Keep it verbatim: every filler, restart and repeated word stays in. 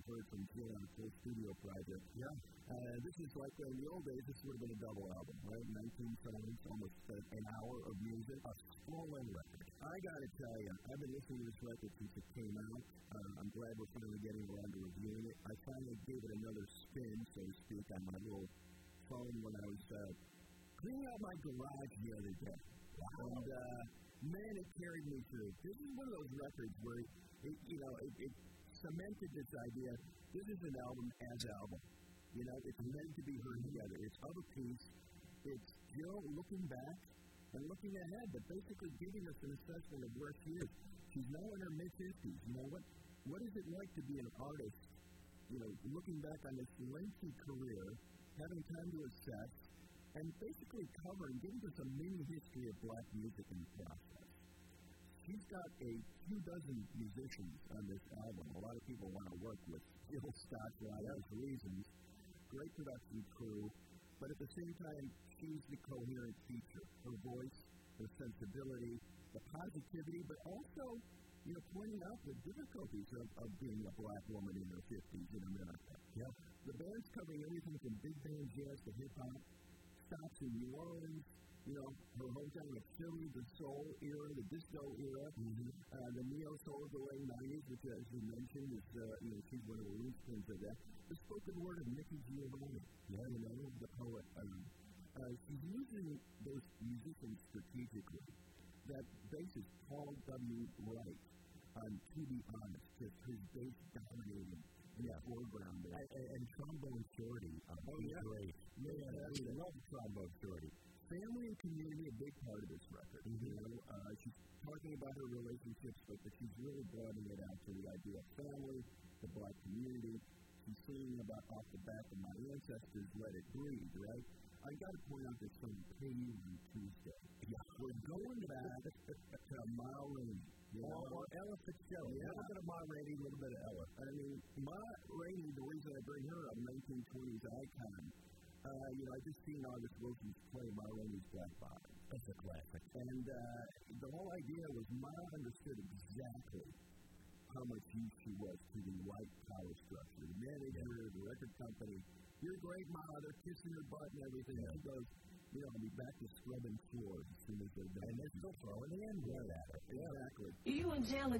you've heard from Jill on the full studio project. Yeah. Uh, this is like uh, in the old days, this would have been a double album, right? nineteen songs, almost uh, an hour of music. A swollen record. I got to tell you, I've been listening to this record since it came out. Uh, I'm glad we're finally getting around to reviewing it. I finally gave it another spin, so to speak, on my little phone when I was uh, cleaning out my garage the other day. Wow. And, uh, man, it carried me through. This is one of those records where, it, you know, it, it cemented this idea. This is an album as album. You know, it's meant to be heard together. It's of a piece. It's Jill looking back and looking ahead, but basically giving us an assessment of where she is. She's now in her mid-fifties. You know, what what is it like to be an artist, you know, looking back on this lengthy career, having time to assess, and basically covering, giving us a mini history of black music in the process. She's got a few dozen musicians on this album. A lot of people want to work with Jill Scott for obvious reasons. Great production crew, but at the same time, she's the coherent feature. Her voice, her sensibility, the positivity, but also, you know, pointing out the difficulties of, of being a black woman in her fifties in America. Yep. The band's covering everything from big band jazz to hip-hop, stops in New Orleans, you know, her hometown of Philly, the soul era, the disco era, mm-hmm. uh, the neo-soul of the late nineties, which, as you mentioned, is, uh, you know, she's one of the linchpins of that. The spoken word of Nikki Giovanni, yeah, you know, the poet. Um, uh, she's using those musicians strategically. That bassist, Paul W. Wright, on To Be Honest, just his bass dominating in the foreground there. And, and, and Trombone Shorty, um, oh, yeah. great. Yeah, yeah, I love Trombone Shorty. Family and community, a big part of this record. Mm-hmm. You know, uh, she's talking about her relationships, but, but she's really broadening it out to the idea of family, the black community. She's singing about off the back of my ancestors, let it breathe, right? I got to point out this song, Pay You on Tuesday. Yeah. We're going back to Ma Rainey. You know, or Ella Fitzgerald. Yeah. A little bit of Ma Rainey, a little bit of Ella. I mean, Ma Rainey, the reason I bring her up, nineteen twenties icon. Uh, you know, I just seen August Wilson's play Ma Rainey's Black Bottom. That's a classic. And uh, the whole idea was Ma understood exactly how much use she was to the white power structure. The manager, the record company, you're great, Ma, they're kissing her butt and everything. Yeah. She goes, you know, I'll be back to scrubbing floors as soon as they're done. And they're still throwing the N-word at her. Exactly. You and Jill